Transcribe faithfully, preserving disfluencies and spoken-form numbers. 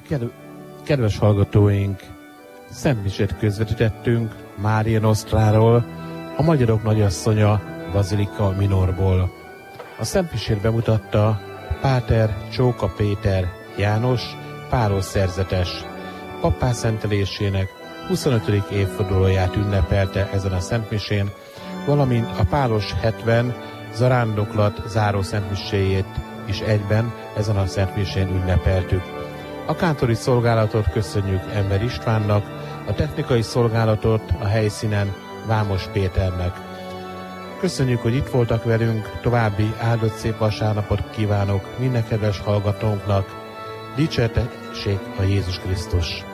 Kedv- kedves hallgatóink, szentmisét közvetítettünk Mária Nostráról, a Magyarok Nagyasszonya Bazilika Minorból. A szentmisét bemutatta Páter Csóka Péter János, páros szerzetes. Pappá szentelésének huszonötödik évfordulóját ünnepelte ezen a szentmisén, valamint a páros hetven zarándoklat záró szentmiséjét is egyben ezen a szentmisén ünnepeltük. A kántori szolgálatot köszönjük Ember Istvánnak, a technikai szolgálatot a helyszínen Vámos Péternek. Köszönjük, hogy itt voltak velünk, további áldott szép vasárnapot kívánok minden kedves hallgatónknak. Dicsértessék a Jézus Krisztus!